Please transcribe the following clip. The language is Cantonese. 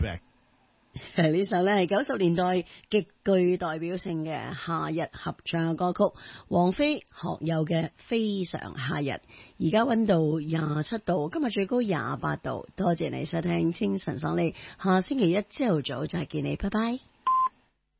back。 呢首呢係90年代極具代表性嘅夏日合唱歌曲，王菲學友嘅《非常夏日》。而家溫度27度，今日最高28度。多謝你收聽清晨爽利，下星期一朝頭早再見你，拜拜。